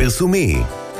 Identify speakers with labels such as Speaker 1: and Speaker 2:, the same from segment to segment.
Speaker 1: פרסומי.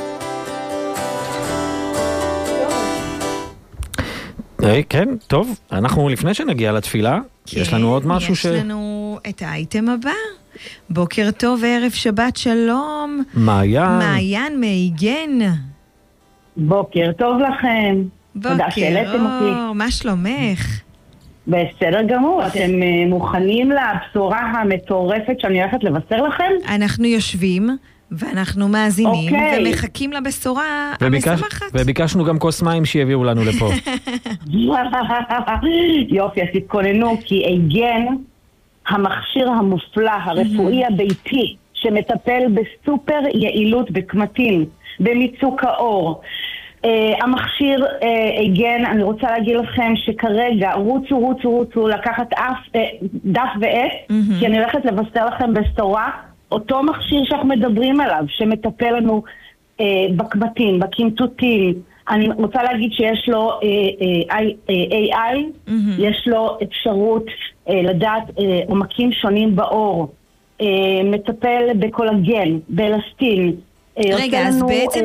Speaker 2: כן, טוב, אנחנו לפני שנגיע לתפילה, יש לנו עוד משהו
Speaker 3: יש לנו את האייטם הבא. בוקר טוב וערב שבת שלום. מעיין מאיגן.
Speaker 4: בוקר טוב לכם. תודה שהעליתם אותי.
Speaker 3: מה שלומך?
Speaker 4: בסדר גמור, אתם מוכנים לבשורה המטורפת שאני הולכת לבשר לכם?
Speaker 3: אנחנו יושבים ואנחנו מאזינים ומחכים לבשורה המשמחת.
Speaker 2: וביקשנו גם כוס מים שיביאו לנו לפה.
Speaker 4: יופי, אז תתכוננו, כי איגן, המכשיר המופלא, הרפואי הביתי, שמטפל בסופר יעילות בקמטים, במיצוק האור. המכשיר איגן, אני רוצה להגיד לכם שכרגע רוצו לקחת דף ועט, כי אני הולכת לבשר לכם בשורה, אותו מכשיר שאנחנו מדברים עליו, שמטפל לנו בקמטים, בקמטוטים. אני רוצה להגיד שיש לו AI, יש לו אפשרות לדעת עומקים שונים בעור, מטפל בקולגן, באלסטין.
Speaker 3: רגע, אז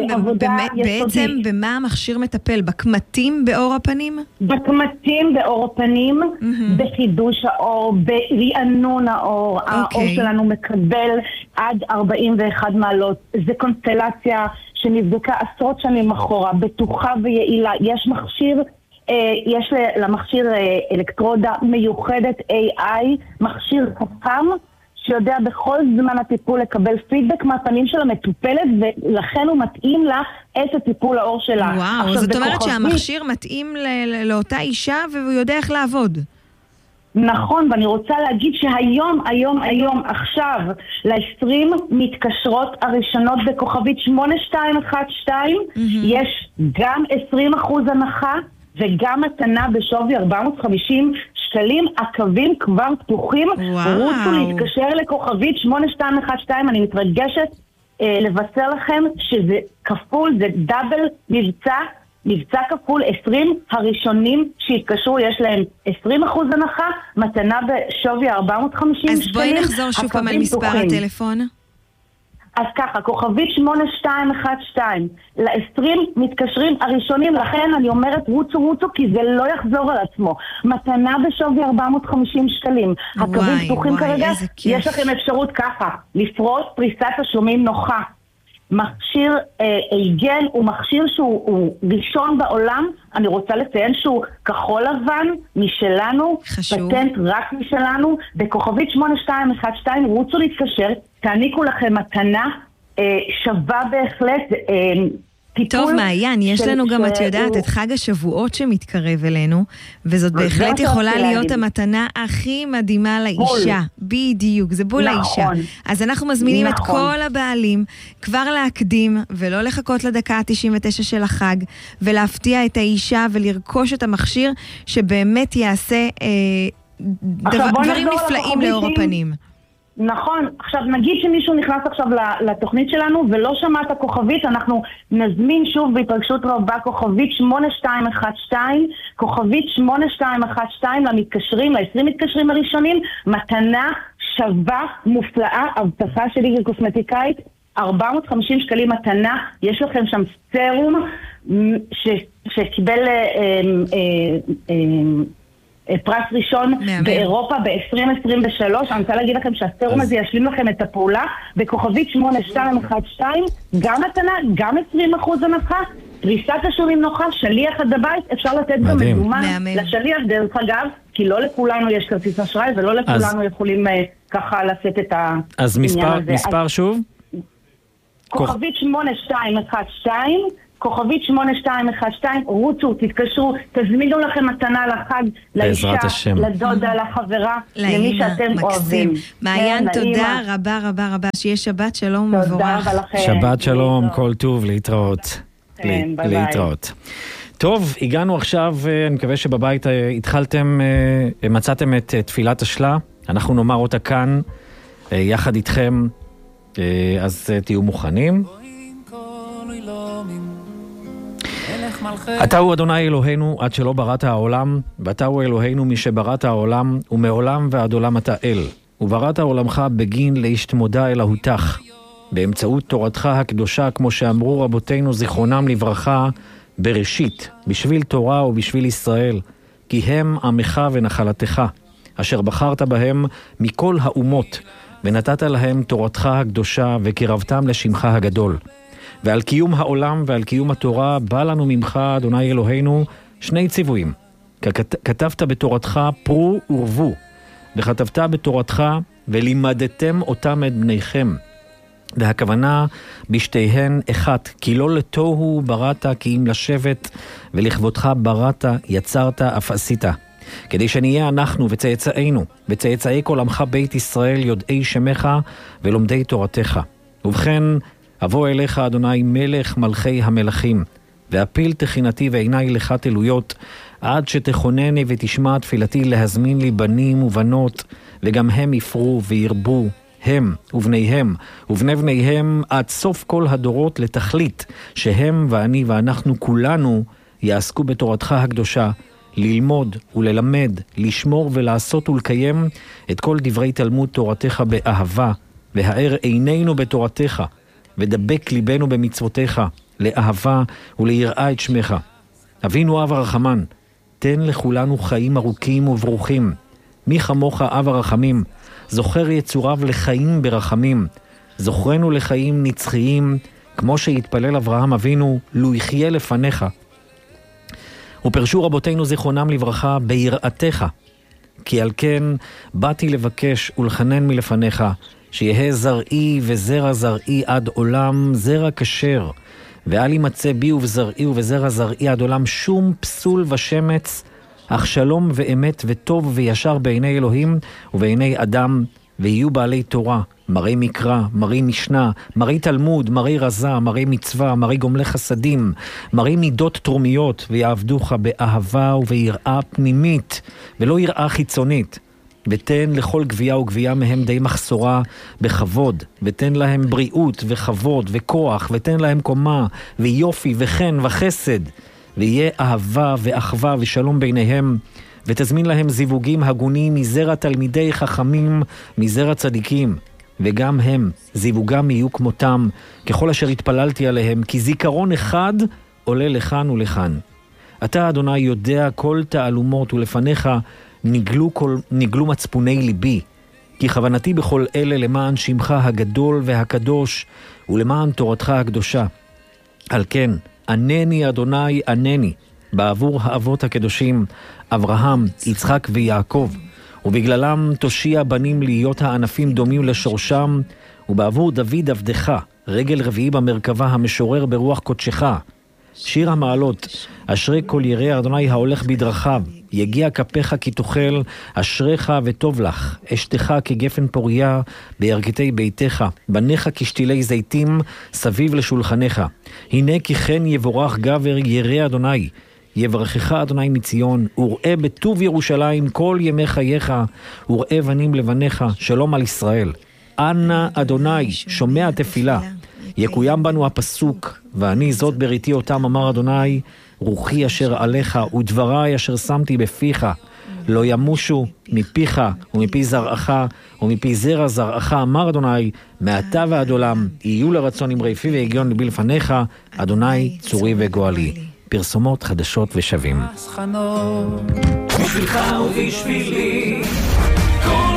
Speaker 3: בעצם במה המכשיר מטפל? בקמטים באור הפנים?
Speaker 4: בקמטים באור הפנים, בחידוש האור, ברענון האור. האור שלנו מקבל עד 41 מעלות. זה קונסטלציה שנבדקה עשרות שנים אחורה, בטוחה ויעילה. יש מכשיר, יש למכשיר אלקטרודה מיוחדת AI, מכשיר חכם, שיודע בכל זמן הטיפול לקבל פידבק מהפנים של המטופלת, ולכן הוא מתאים לה את הטיפול האור שלה.
Speaker 3: וואו, זאת אומרת שהמכשיר מתאים לאותה אישה והוא יודע איך לעבוד.
Speaker 4: נכון, ואני רוצה להגיד שהיום, עכשיו, ל-20 מתקשרות הראשונות בכוכבית 8212, יש גם 20% הנחה, וגם מתנה בשווי 450 שקלים, הקווים כבר פתוחים. רוצו להתקשר לכוכבית 8212, אני מתרגשת לבשר לכם שזה כפול, זה דאבל מבצע כפול. 20 הראשונים שהתקשרו יש להם 20% הנחה, מתנה בשווי 450 שקלים.
Speaker 3: אז בואי נחזור שוב פעם על מספר הטלפון.
Speaker 4: אז ככה, כוכבית 8212, ל-20 מתקשרים הראשונים, לכן אני אומרת רוצו, כי זה לא יחזור על עצמו. מתנה בשווי 450 שקלים. הקווים פתוחים כרגע, יש לכם אפשרות ככה, לפרוס פריסת תשלומים נוחה. מכשיר איגן הוא מכשיר שהוא ראשון בעולם, אני רוצה לציין שהוא כחול לבן משלנו, פטנט רק משלנו, בכוכבית 8212 רוצו להתקשר, תעניקו לכם מתנה שווה בהחלט.
Speaker 3: טוב מעיין, יש לנו גם, את יודעת, את חג השבועות שמתקרב אלינו, וזאת בהחלט יכולה להיות המתנה הכי מדהימה לאישה. בדיוק, זה בול לאישה. אז אנחנו מזמינים את כל הבעלים כבר להקדים, ולא לחכות לדקה ה-99 של החג, ולהפתיע את האישה ולרכוש את המכשיר שבאמת יעשה דברים נפלאים לאור הפנים.
Speaker 4: נכון, עכשיו נגיד שמישהו נכנס עכשיו לתוכנית שלנו ולא שמע את הכוכבית, אנחנו נזמין שוב בהתרגשות רבה כוכבית 8212, כוכבית 8212 למתקשרים, ל-20 מתקשרים הראשונים, מתנה שווה מופלאה, הבטחה שלי כקוסמטיקאית, 450 שקלים מתנה. יש לכם שם סרום שקיבל פרס ראשון באירופה ב-2023. אני רוצה להגיד לכם שהסרום הזה ישלים לכם את הפעולה בכוכבית 8212, גם מתנה, גם 20% הנחה, פריסת תשלומים נוחה, שליח עד הבית, אפשר לתת גם מזומן לשליח דרך אגב, כי לא לכולנו יש כרטיס אשראי ולא לכולנו יכולים ככה לשאת את העניין הזה.
Speaker 2: אז מספר שוב?
Speaker 4: כוכבית 8212, כוכבית 8212, רוצו, תתקשרו, תזמינו לכם מתנה לחג, לאישה, לדודה, לחברה, למי שאתם אוהבים.
Speaker 3: מעיין, תודה רבה רבה רבה, שיהיה שבת שלום מבורך.
Speaker 2: שבת שלום, כל טוב, להתראות. להתראות. טוב, הגענו עכשיו, אני מקווה שבבית התחלתם, מצאתם את תפילת השלה, אנחנו נאמר אותה כאן, יחד איתכם, אז תהיו מוכנים. אתה הוא אדוני אלוהינו עד שלא בראת העולם, ואתה הוא אלוהינו משבראת העולם, ומעולם ועד עולם אתה אל. ובראת עולמך בגין להשתמודה אלוהותך. באמצעות תורתך הקדושה, כמו שאמרו רבותינו זיכרונם לברכה, בראשית, בשביל תורה ובשביל ישראל, כי הם עמך ונחלתך, אשר בחרת בהם מכל האומות, ונתת להם תורתך הקדושה, וקרבתם לשמך הגדול. ועל קיום העולם ועל קיום התורה בא לנו ממך, אדוני אלוהינו, שני ציוויים. כתבת בתורתך פרו ורבו, וכתבת בתורתך ולימדתם אותם את בניכם. והכוונה בשתיהן אחת, כי לא לתוהו בראת, כי אם לשבת, ולכבודך בראת, יצרת, אף עשית. כדי שנהיה אנחנו וצאצאינו, וצאצאי כל עמך בית ישראל, יודעי שמך ולומדי תורתך. ובכן, אבוא אליך, אדוני, מלך מלכי המלכים, ואפיל תחינתי ועיני לך תלויות, עד שתכונני ותשמע תפילתי להזמין לי בנים ובנות, וגם הם יפרו וירבו, הם ובניהם ובני בניהם, עד סוף כל הדורות, לתכלית שהם ואני ואנחנו כולנו יעסקו בתורתך הקדושה, ללמוד וללמד, לשמור ולעשות ולקיים את כל דברי תלמוד תורתך באהבה, והאר עינינו בתורתך, ודבק ליבנו במצוותיך, לאהבה וליראה את שמך. אבינו אב הרחמן, תן לכולנו חיים ארוכים וברוכים. מי כמוך אב הרחמים, זוכר יצוריו לחיים ברחמים, זוכרנו לחיים נצחיים, כמו שהתפלל אברהם אבינו, לו יחיה לפניך. ופרשו רבותינו זיכרונם לברכה ביראתך, כי על כן באתי לבקש ולחנן מלפניך, שיהיה זרעי וזרע זרעי עד עולם, זרע כשר, ואל ימצא בי ובזרעי ובזרע זרעי עד עולם שום פסול ושמץ, אך שלום ואמת וטוב וישר בעיני אלוהים ובעיני אדם, ויהיו בעלי תורה, מראי מקרא, מראי משנה, מראי תלמוד, מראי רזה, מראי מצווה, מראי גומלי חסדים, מראי מידות תרומיות, ויעבדוך באהבה וביראה פנימית, ולא יראה חיצונית. ותן לכל גבייה וגבייה מהם די מחסורה בכבוד, ותן להם בריאות וכבוד וכוח, ותן להם קומה ויופי וחן וחסד, ויהיה אהבה ואחווה ושלום ביניהם, ותזמין להם זיווגים הגונים מזרע תלמידי חכמים, מזרע צדיקים, וגם הם זיווגם יהיו כמותם, ככל אשר התפללתי עליהם, כי זיכרון אחד עולה לכאן ולכאן. אתה, אדוני, יודע כל תעלומות, ולפניך נגלו מצפוני ליבי, כי כוונתי בכל אלה למען שמך הגדול והקדוש, ולמען תורתך הקדושה. על כן, ענני אדוני ענני, בעבור האבות הקדושים, אברהם, יצחק ויעקב, ובגללם תושיע בנים להיות הענפים דומים לשורשם, ובעבור דוד עבדך, רגל רביעי במרכבה המשורר ברוח קודשך. שיר המעלות, אשרי כל ירא אדוני ההולך בדרכיו, יגיע כפיך כי תאכל, אשריך וטוב לך, אשתך כגפן פוריה בירכתי ביתך, בניך כשתילי זיתים סביב לשולחניך. הנה כי כן יבורך גבר ירא אדוני, יברכך אדוני מציון, וראה בטוב ירושלים כל ימי חייך, וראה בנים לבניך, שלום על ישראל. אנא אדוני שומע תפילה, יקוים בנו הפסוק, ואני זאת בריתי אותם, אמר אדוני, רוחי אשר עליך ודבריי אשר שמתי בפיך, לא ימושו מפיך ומפי זרעך ומפי זרע זרעך, אמר אדוני, מעתה ועד עולם יהיו לרצון אמרי פי והגיון ליבי לפניך, אדוני צורי וגואלי. פרסומות חדשות ושווים. בשבילך ובשבילי כל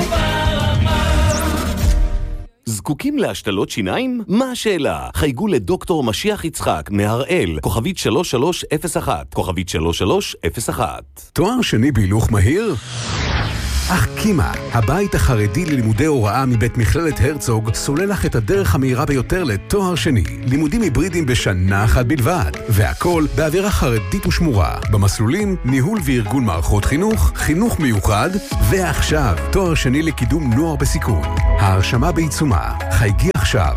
Speaker 1: זקוקים להשתלות שיניים? מה השאלה? חייגו לדוקטור משיח יצחק מהראל, כוכבית 3301, כוכבית 3301.
Speaker 5: תואר שני בהילוך מהיר? אחקימה, הבית החרדי ללימודי הוראה מבית מכללת הרצוג, סולל לך את הדרך המהירה ביותר לתואר שני. לימודים היברידיים בשנה אחת בלבד, והכל באווירה חרדית ושמורה. במסלולים, ניהול וארגון מערכות חינוך, חינוך מיוחד, ועכשיו, תואר שני לקידום נוער בסיכון. ההרשמה בעיצומה. חייגי עכשיו,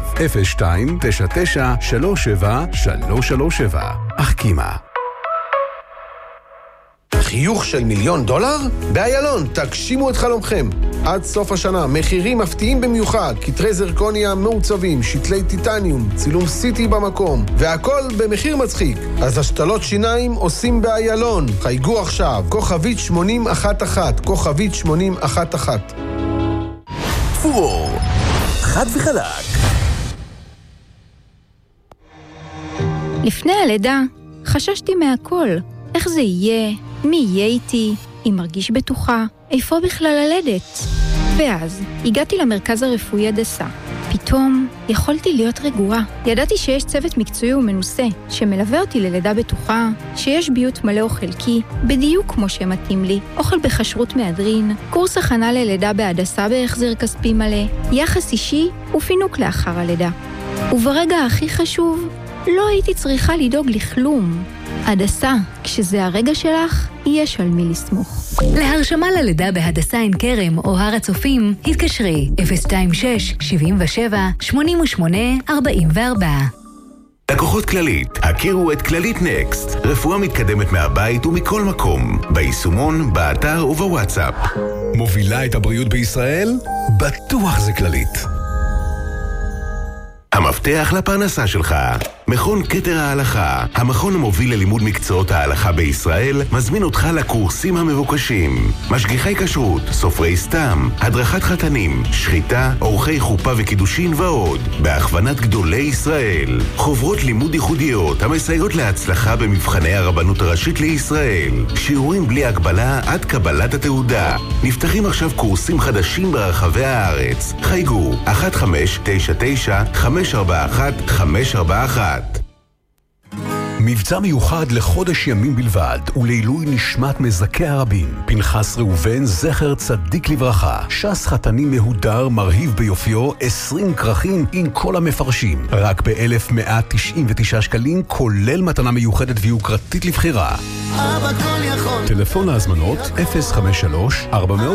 Speaker 5: 02-99-37-337. אחקימה.
Speaker 6: חיוך של $1,000,000? באיילון, תגשימו את חלומכם. עד סוף השנה, מחירים מפתיעים במיוחד, כתרי זרקוניה מעוצבים, שתלי טיטניום, צילום סיטי במקום, והכל במחיר מצחיק. אז השתלות שיניים עושים באיילון. חייגו עכשיו, כוכבית 8011, כוכבית 8011.
Speaker 1: פור, חד וחלק.
Speaker 7: לפני הלידה חששתי מהכל. איך זה יהיה? מי יהיה איתי? אם מרגיש בטוחה? איפה בכלל ללדת? ואז הגעתי למרכז הרפואי הדסה. פתאום יכולתי להיות רגועה. ידעתי שיש צוות מקצועי ומנוסה שמלווה אותי ללידה בטוחה, שיש ביות מלא או חלקי, בדיוק כמו שמתאים לי, אוכל בכשרות מהדרין, קורס הכנה ללידה בהדסה בהחזר כספי מלא, יחס אישי ופינוק לאחר הלידה. וברגע הכי חשוב, לא הייתי צריכה לדאוג לכלום. הדסה, כשזה הרגע שלך, יש על מי לסמוך.
Speaker 8: להרשמה ללידה בהדסה עין כרם או הר הצופים, התקשרי 026-77-88-44.
Speaker 5: לקוחות כללית, הכירו את כללית נקסט, רפואה מתקדמת מהבית ומכל מקום, ביישומון, באתר ובוואטסאפ. מובילה את הבריאות בישראל? בטוח זה כללית. המפתח לפרנסה שלך. מכון כתר ההלכה, המכון המוביל ללימוד מקצועות ההלכה בישראל, מזמין אותך לקורסים המבוקשים. משגיחי כשרות, סופרי סתם, הדרכת חתנים, שחיטה, אורחי חופה וקידושין ועוד, בהכוונת גדולי ישראל. חוברות לימוד ייחודיות המסייעות להצלחה במבחני הרבנות הראשית לישראל. שיעורים בלי הגבלה עד קבלת התעודה. נפתחים עכשיו קורסים חדשים ברחבי הארץ. חייגו 1599-541-541. מבצע מיוחד לחודש ימים בלבד ולעילוי נשמת מזכי הרבים. פנחס ראובן, זכר צדיק לברכה. שס חתנים מהודר מרהיב ביופיו, 20 כרכים עם כל המפרשים. רק ב-1,199 שקלים, כולל מתנה מיוחדת ויוקרתית לבחירה. אבא כל יכול. טלפון להזמנות 053-410-7429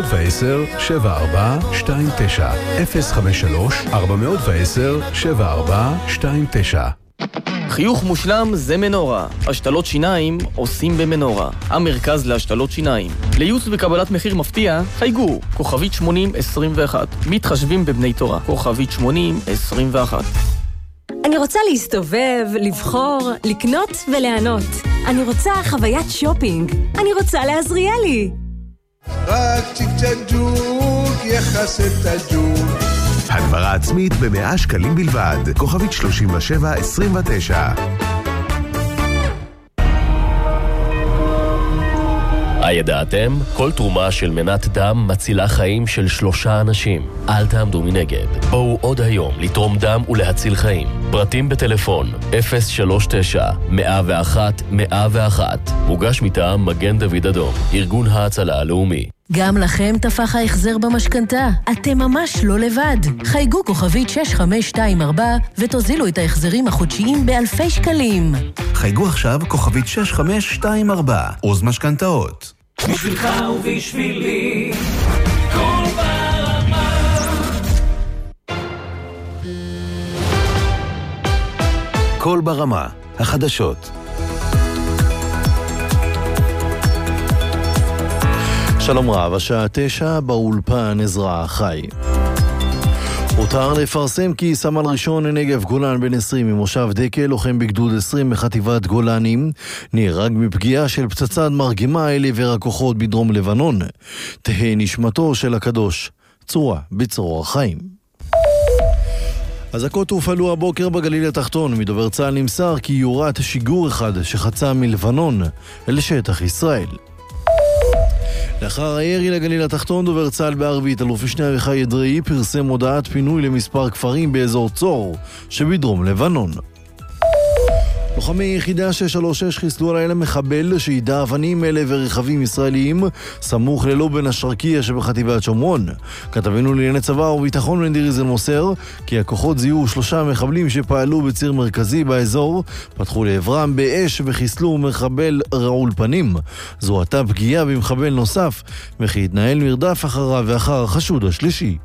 Speaker 5: 053-410-7429.
Speaker 9: חיוך מושלם זה מנורה. השתלות שיניים עושים במנורה. המרכז להשתלות שיניים. לייעוץ וקבלת מחיר מפתיע, חייגו, כוכבית 8021. מתחשבים בבני תורה, כוכבית 8021.
Speaker 10: אני רוצה להסתובב, לבחור, לקנות וליהנות. אני רוצה חוויית שופינג. אני רוצה לעזריאלי.
Speaker 11: רק צ'יק-צ'ק-ג'וק יחסת הג'וק.
Speaker 5: הדברה עצמית ב100 שקלים בלבד, כוכבית 3729.
Speaker 12: הידעתם? כל תרומה של מנת דם מצילה חיים של 3 אנשים. אל תעמדו מנגד. בואו עוד היום לתרום דם ולהציל חיים. פרטים בטלפון 039-101-101. מוגש מטעם מגן דוד אדום, ארגון ההצלה הלאומי.
Speaker 8: גם לכם תפח ההחזר במשכנתה. אתם ממש לא לבד. חייגו כוכבית 6524 ותוזילו את ההחזרים החודשיים באלפי שקלים.
Speaker 5: חייגו עכשיו כוכבית 6524. עוז משכנתאות.
Speaker 13: בשבילך ובשבילי כל ברמה.
Speaker 5: כל ברמה, החדשות.
Speaker 14: שלום רב, השעה 9 באולפן עזרא חי. הותר לפרסם כי סמל ראשון נגב גולן בן 20 ממושב דקל, לוחם בגדוד 20 בחטיבת גולנים, נהרג מפגיעה של פצצת מרגמה אל עבר הכוחות בדרום לבנון. תהא נשמתו של הקדוש צורה בצרור החיים. אזעקות הופעלו הבוקר בגליל התחתון. מדובר צה"ל נמסר כי יורת שיגור אחד שחצה מלבנון אל שטח ישראל. לאחר הירי לגליל התחתון, דובר צה"ל בערבית אלוף משנה אביחי אדרעי פרסם הודעת פינוי למספר כפרים באזור צור שבדרום לבנון. לוחמי יחידה 636 חיסלו הלילה מחבל שידע אבנים אלה ורכבים ישראליים סמוך ללובן השרקיה שבחטיבת שומרון. כתבנו לענייני צבא וביטחון בן דיריזל מוסר כי הכוחות זיהו 3 מחבלים שפעלו בציר מרכזי באזור, פתחו לעברם באש וחיסלו מחבל רעול פנים. זו הייתה פגיעה במחבל נוסף, וכי התנהל מרדף אחריו ואחר החשוד השלישי.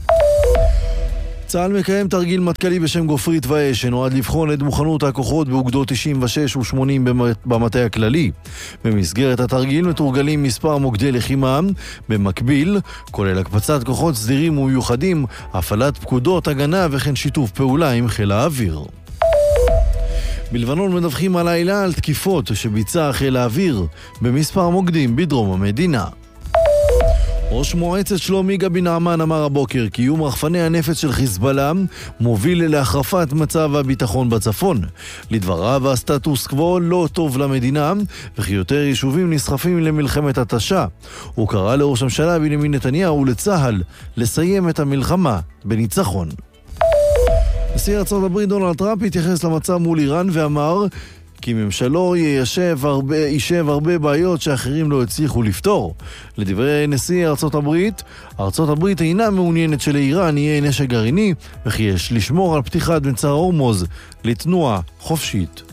Speaker 14: צה"ל מקיים תרגיל מטכ"לי בשם גופרית ואש, שנועד לבחון את מוכנות הכוחות באוגדות 96 ו-80 במטה הכללי. במסגרת התרגיל מתורגלים מספר מוקדי לחימה, במקביל, כולל הקפצת כוחות סדירים ומיוחדים, הפעלת פקודות הגנה וכן שיתוף פעולה עם חיל האוויר. בלבנון מדווחים הלילה על תקיפות שביצע חיל האוויר במספר מוקדים בדרום המדינה. ראש מועצת שלומי גבי נעמן אמר הבוקר כי איום רחפני הנפץ של חיזבאללה מוביל להחרפת מצב הביטחון בצפון. לדבריו, הסטטוס קוו לא טוב למדינה, וכי יותר יישובים נסחפים למלחמת התשה. הוא קרא לראש הממשלה בנימין נתניהו ולצה"ל לסיים את המלחמה בניצחון. נשיא ארצות הברית דונלד טראמפ התייחס למצב מול איראן ואמר כי ממשלו יישב הרבה בעיות שאחרים לא הצליחו לפתור. לדברי נשיא ארצות הברית אינה מעוניינת שלאיראן יהיה נשק גרעיני, וכי יש לשמור על פתיחת מצר הורמוז לתנועה חופשית.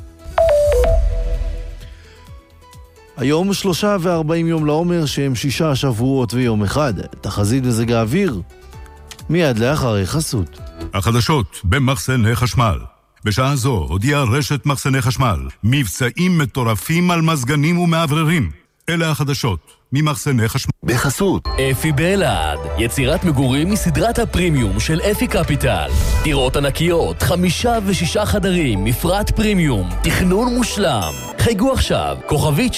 Speaker 14: היום 43 יום לעומר שהם 6 שבועות ויום אחד. תחזית מזג האוויר מיד לאחרי חסות.
Speaker 15: החדשות במחסני חשמל. בשעה זו הודיעה רשת מחסני חשמל מבצעים מטורפים על מזגנים ומעבררים. אלה החדשות ממחסני חשמל.
Speaker 12: בחסות אפי באלעד, יצירת מגורים מסדרת הפרימיום של אפי קפיטל. דירות ענקיות, 5 ו6 חדרים, מפרט פרימיום, תכנון מושלם. חייגו עכשיו, כוכבית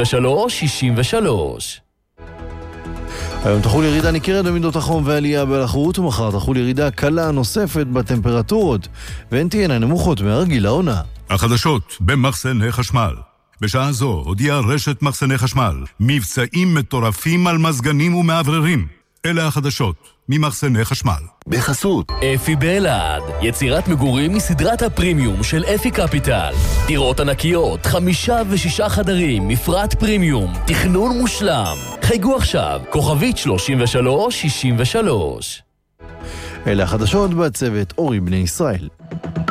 Speaker 12: 3363.
Speaker 14: היום תחול ירידה ניכרת במידות החום ועלייה בלחות, ומחר תחול ירידה קלה נוספת בטמפרטורות, והן תהיינה נמוכות מהרגיל לעונה.
Speaker 15: החדשות במחסני חשמל. בשעה זו הודיעה רשת מחסני חשמל מבצעים מטורפים על מזגנים ומעבררים. אלה החדשות ממחסני חשמל.
Speaker 12: בחסות אפי באלעד, יצירת מגורים מסדרת הפרימיום של אפי קפיטל. דירות ענקיות, 5 ו6 חדרים, מפרט פרימיום, תכנון מושלם. חייגו עכשיו, כוכבית 3363.
Speaker 14: אלה החדשות בצוות אורי בני ישראל.